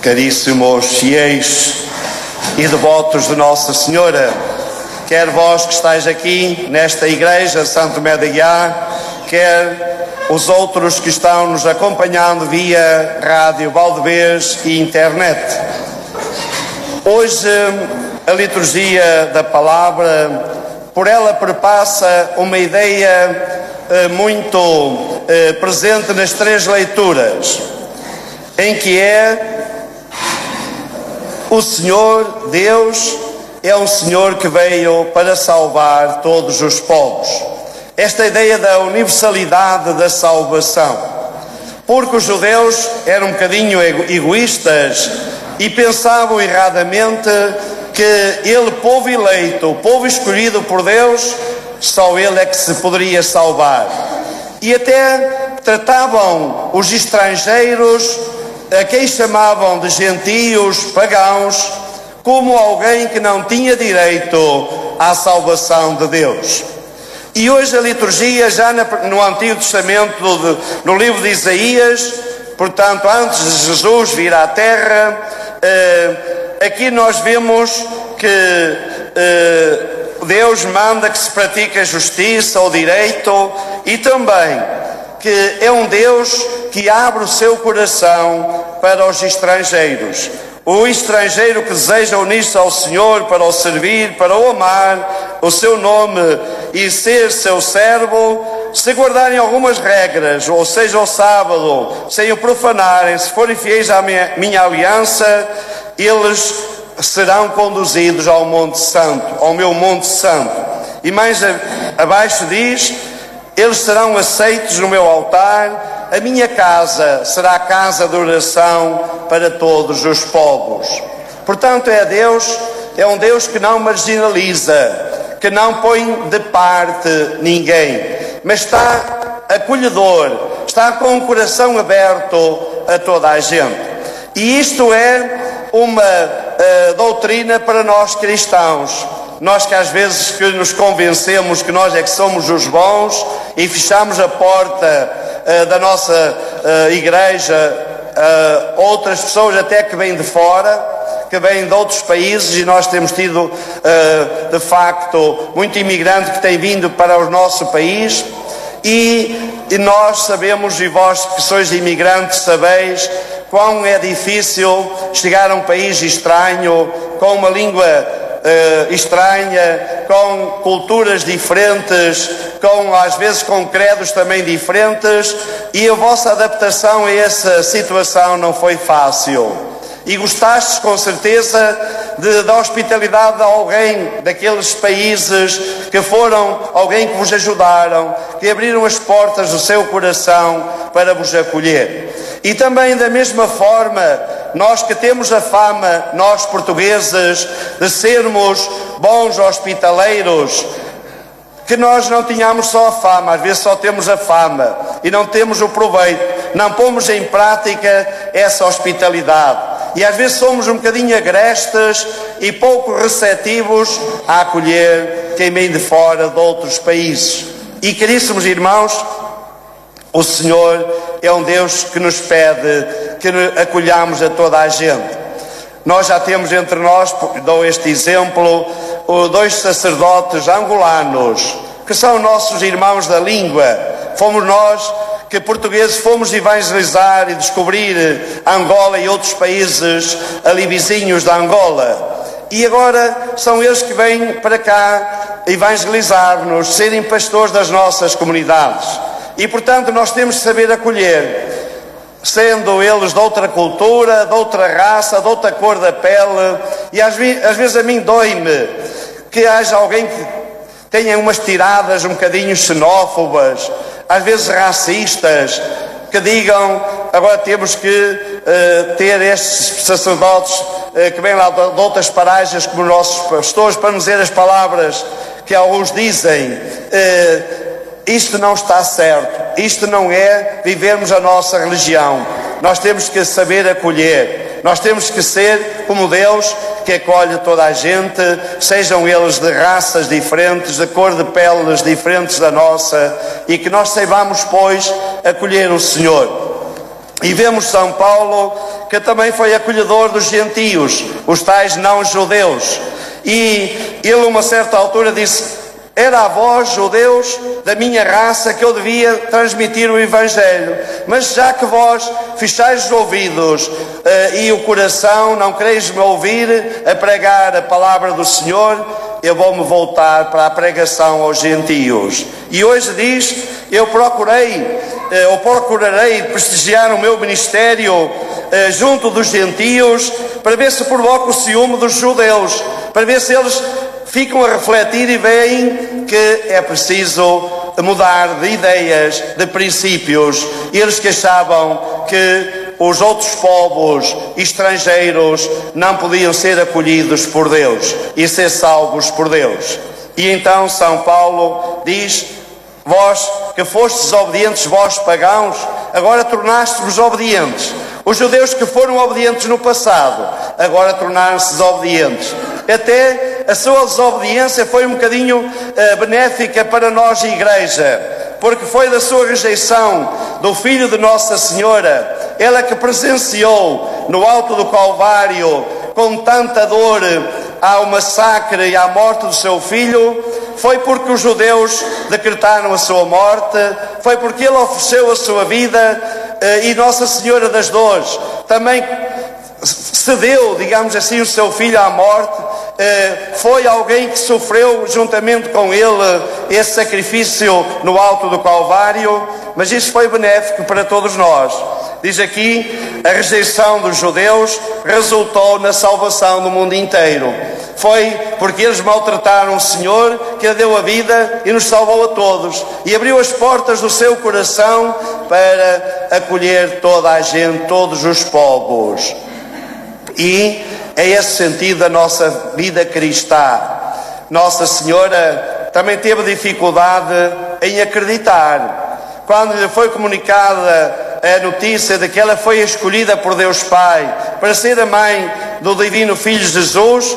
Caríssimos fiéis e devotos de Nossa Senhora, quer vós que estáis aqui nesta igreja Santo Tomé de Aguiar, quer os outros que estão nos acompanhando via rádio Valdevez e internet. Hoje a liturgia da palavra, por ela perpassa uma ideia muito presente nas três leituras, em que o Senhor Deus é um Senhor que veio para salvar todos os povos. Esta ideia da universalidade da salvação, porque os judeus eram um bocadinho egoístas e pensavam erradamente que ele, povo eleito, o povo escolhido por Deus, só ele é que se poderia salvar. E até tratavam os estrangeiros, a quem chamavam de gentios, pagãos, como alguém que não tinha direito à salvação de Deus. E hoje a liturgia, já no Antigo Testamento, no livro de Isaías, portanto, antes de Jesus vir à Terra, aqui nós vemos que Deus manda que se pratique a justiça, o direito, e também que é um Deus que abre o seu coração para os estrangeiros. O estrangeiro que deseja unir-se ao Senhor para o servir, para o amar, o seu nome e ser seu servo, se guardarem algumas regras, ou seja, o sábado, sem o profanarem, se forem fiéis à minha aliança, eles serão conduzidos ao Monte Santo, ao meu Monte Santo. E mais abaixo diz: eles serão aceitos no meu altar, a minha casa será a casa de oração para todos os povos. Portanto, é um Deus que não marginaliza, que não põe de parte ninguém, mas está acolhedor, está com o coração aberto a toda a gente. E isto é uma doutrina para nós cristãos. Nós que às vezes que nos convencemos que nós é que somos os bons e fechamos a porta da nossa igreja a outras pessoas até que vêm de fora, que vêm de outros países, e nós temos tido de facto muito imigrante que tem vindo para o nosso país, e nós sabemos, e vós que sois imigrantes sabeis, quão é difícil chegar a um país estranho, com uma língua estranha, com culturas diferentes, às vezes com credos também diferentes, e a vossa adaptação a essa situação não foi fácil. E gostastes com certeza da hospitalidade de alguém daqueles países que foram alguém que vos ajudaram, que abriram as portas do seu coração para vos acolher. E também da mesma forma, nós que temos a fama, nós portugueses, de sermos bons hospitaleiros, que nós não tínhamos só a fama, às vezes só temos a fama e não temos o proveito, não pomos em prática essa hospitalidade. E às vezes somos um bocadinho agrestes e pouco receptivos a acolher quem vem de fora de outros países. E, caríssimos irmãos, o Senhor é um Deus que nos pede que acolhamos a toda a gente. Nós já temos entre nós, dou este exemplo, dois sacerdotes angolanos, que são nossos irmãos da língua. Fomos nós que portugueses fomos evangelizar e descobrir Angola e outros países ali vizinhos da Angola. E agora são eles que vêm para cá evangelizar-nos, serem pastores das nossas comunidades. E, portanto, nós temos de saber acolher, sendo eles de outra cultura, de outra raça, de outra cor da pele. E às vezes a mim dói-me que haja alguém que tenha umas tiradas um bocadinho xenófobas, às vezes racistas, que digam: agora temos que ter estes sacerdotes que vêm lá de outras paragens como nossos pastores para nos dizer as palavras que alguns dizem. Isto não está certo, isto não é vivermos a nossa religião. Nós temos que saber acolher, nós temos que ser como Deus, que acolhe toda a gente, sejam eles de raças diferentes, de cor de peles diferentes da nossa, e que nós saibamos, pois, acolher o Senhor. E vemos São Paulo que também foi acolhedor dos gentios, os tais não-judeus. E ele, a uma certa altura, disse: era a vós, judeus, da minha raça, que eu devia transmitir o Evangelho. Mas já que vós fechais os ouvidos e o coração, não quereis me ouvir a pregar a palavra do Senhor, eu vou-me voltar para a pregação aos gentios. E hoje diz: eu procurarei prestigiar o meu ministério junto dos gentios, para ver se provoca o ciúme dos judeus, para ver se eles ficam a refletir e veem que é preciso mudar de ideias, de princípios. Eles que achavam que os outros povos estrangeiros não podiam ser acolhidos por Deus e ser salvos por Deus. E então São Paulo diz: vós que fostes obedientes, vós pagãos, agora tornaste-vos obedientes. Os judeus que foram obedientes no passado, agora tornaram-se desobedientes. Até a sua desobediência foi um bocadinho benéfica para nós, Igreja, porque foi da sua rejeição do Filho de Nossa Senhora, ela que presenciou no alto do Calvário, com tanta dor, ao massacre e à morte do seu filho. Foi porque os judeus decretaram a sua morte, foi porque ele ofereceu a sua vida, e Nossa Senhora das Dores também cedeu, digamos assim, o seu filho à morte. Foi alguém que sofreu juntamente com ele esse sacrifício no alto do Calvário, mas isso foi benéfico para todos nós. Diz aqui: a rejeição dos judeus resultou na salvação do mundo inteiro. Foi porque eles maltrataram o Senhor, que lhe deu a vida e nos salvou a todos, e abriu as portas do seu coração para acolher toda a gente, todos os povos. E é esse sentido da nossa vida cristã. Nossa Senhora também teve dificuldade em acreditar. Quando lhe foi comunicada a notícia de que ela foi escolhida por Deus Pai para ser a mãe do Divino Filho Jesus,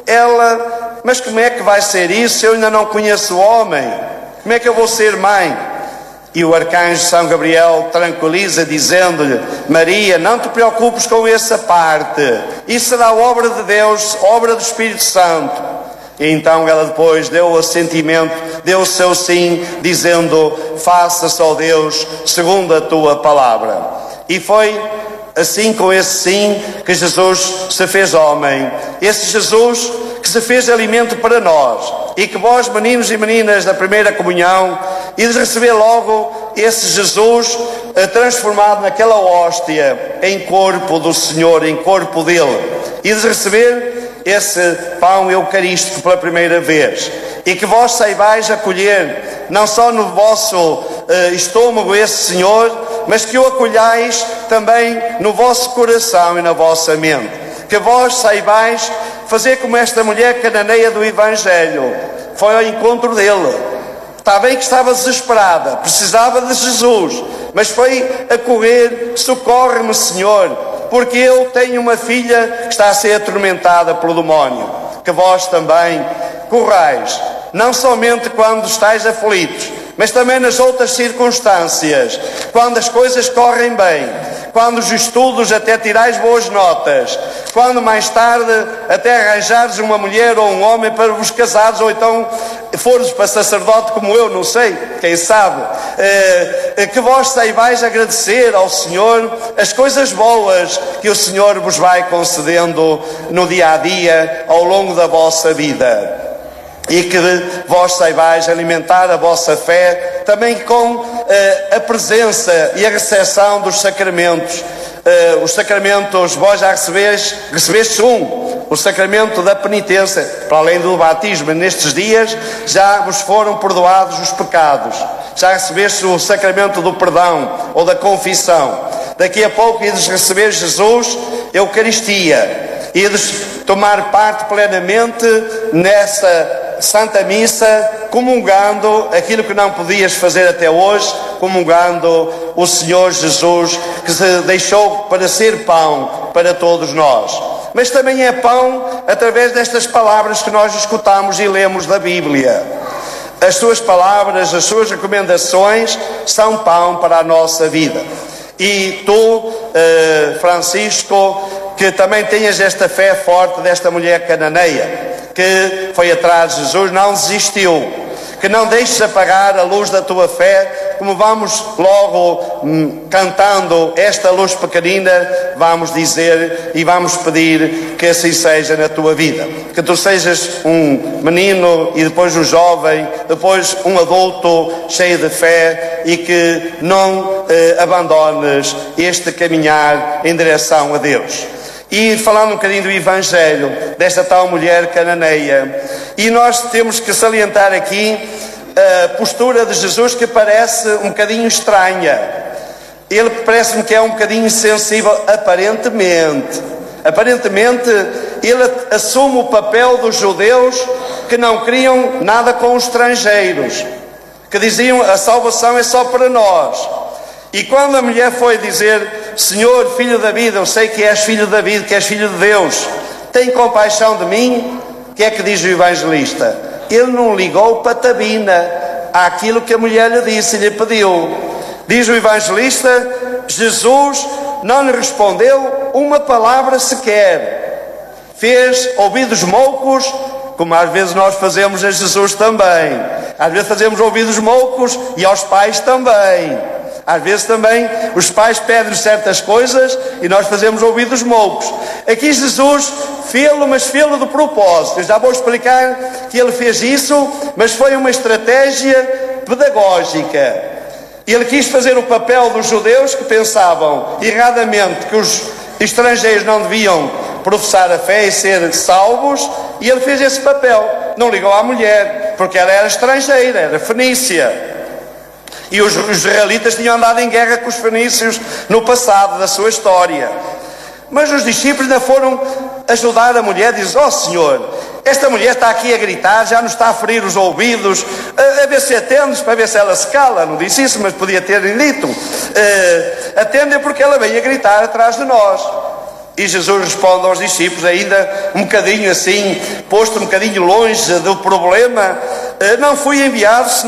ela: mas como é que vai ser isso? Eu ainda não conheço o homem. Como é que eu vou ser mãe? E o arcanjo São Gabriel tranquiliza, dizendo-lhe: Maria, não te preocupes com essa parte, isso será obra de Deus, obra do Espírito Santo. E então ela depois deu o assentimento, deu o seu sim, dizendo: faça-se, ó Deus, segundo a tua palavra. E foi assim, com esse sim, que Jesus se fez homem. Esse Jesus que se fez alimento para nós, e que vós, meninos e meninas da primeira comunhão, ides receber logo esse Jesus transformado naquela hóstia em corpo do Senhor, em corpo dele. Ides receber esse pão eucarístico pela primeira vez, e que vós saibais acolher não só no vosso estômago esse Senhor, mas que o acolhais também no vosso coração e na vossa mente. Que vós saibais fazer como esta mulher cananeia do Evangelho. Foi ao encontro dele. Está bem que estava desesperada, precisava de Jesus, mas foi a correr: socorre-me, Senhor, porque eu tenho uma filha que está a ser atormentada pelo demónio. Que vós também corrais, não somente quando estáis aflitos, mas também nas outras circunstâncias, quando as coisas correm bem, quando os estudos até tirais boas notas, quando mais tarde até arranjares uma mulher ou um homem para vos casares, ou então fores para sacerdote como eu, não sei, quem sabe, que vós saibais agradecer ao Senhor as coisas boas que o Senhor vos vai concedendo no dia a dia, ao longo da vossa vida. E que vós saibais alimentar a vossa fé também com a presença e a recepção dos sacramentos. Os sacramentos, vós já recebeste o sacramento da penitência, para além do batismo. Nestes dias já vos foram perdoados os pecados. Já recebeste o sacramento do perdão ou da confissão. Daqui a pouco ides receber Jesus, Eucaristia, ides tomar parte plenamente nessa Santa Missa, comungando aquilo que não podias fazer até hoje, comungando o Senhor Jesus, que se deixou para ser pão para todos nós. Mas também é pão através destas palavras que nós escutamos e lemos da Bíblia. As suas palavras, as suas recomendações são pão para a nossa vida. E tu, Francisco, que também tenhas esta fé forte desta mulher cananeia, que foi atrás de Jesus, não desistiu. Que não deixes apagar a luz da tua fé, como vamos logo cantando esta luz pequenina, vamos dizer e vamos pedir que assim seja na tua vida. Que tu sejas um menino e depois um jovem, depois um adulto cheio de fé e que não abandones este caminhar em direção a Deus. E falando um bocadinho do Evangelho, desta tal mulher cananeia, e nós temos que salientar aqui a postura de Jesus, que parece um bocadinho estranha. Ele parece-me que é um bocadinho insensível, aparentemente. Aparentemente, ele assume o papel dos judeus que não queriam nada com os estrangeiros, que diziam a salvação é só para nós. E quando a mulher foi dizer: Senhor, filho de David, eu sei que és filho de David, que és filho de Deus, tem compaixão de mim, o que é que diz o evangelista? Ele não ligou patabina àquilo que a mulher lhe disse e lhe pediu. Diz o evangelista: Jesus não lhe respondeu uma palavra sequer. Fez ouvidos moucos, como às vezes nós fazemos a Jesus também. Às vezes fazemos ouvidos moucos e aos pais também. Às vezes também os pais pedem certas coisas e nós fazemos ouvidos moucos. Aqui Jesus fê-lo, mas fê-lo de propósito. Eu já vou explicar que ele fez isso, mas foi uma estratégia pedagógica. Ele quis fazer o papel dos judeus que pensavam erradamente que os estrangeiros não deviam professar a fé e ser salvos, e ele fez esse papel. Não ligou à mulher, porque ela era estrangeira, era fenícia. E os israelitas tinham andado em guerra com os fenícios no passado da sua história. Mas os discípulos ainda foram ajudar a mulher, dizem: ó Senhor, esta mulher está aqui a gritar, já nos está a ferir os ouvidos, a ver se atendes, para ver se ela se cala. Não disse isso, mas podia ter dito. Atende porque ela vem a gritar atrás de nós. E Jesus responde aos discípulos, ainda um bocadinho assim, posto um bocadinho longe do problema: não fui enviado senão